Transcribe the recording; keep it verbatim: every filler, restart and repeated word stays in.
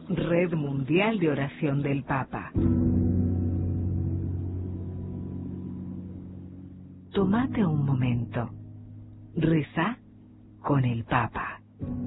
Red Mundial de Oración del Papa. Tómate un momento. Reza con el Papa.